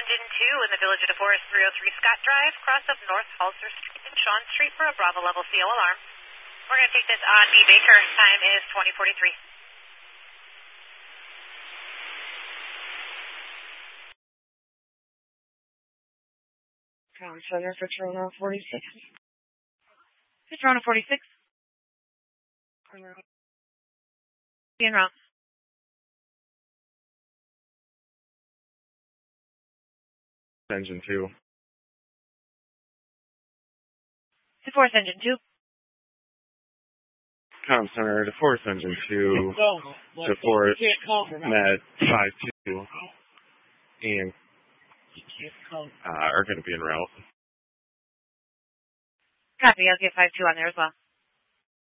Engine 2 in the Village of DeForest, 303 Scott Drive, cross of North Halser Street and Shawn Street for a Bravo level CO alarm. We're going to take this on B. Baker. Time is 20:43. Center for Toronto 46. Toronto 46. En route. Engine 2. DeForest Engine 2. Com Center, DeForest Engine 2. DeForest Med 5-2. And are going to be en route. Copy. I'll get 5-2 on there as well.